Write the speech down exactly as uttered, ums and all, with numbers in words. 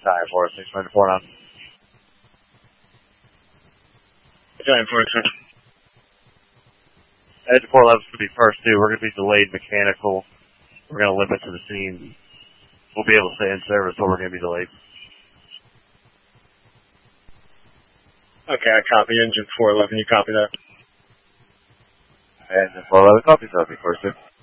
time for us, six nine four now. Time for it, sir. Edge four eleven to be first, too. We're going to be delayed mechanical. We're going to limit to the scene. We'll be able to stay in service, but we're going to be delayed. Okay, I copy engine four eleven. You copy that? Engine four eleven, copy, copy, first, sir.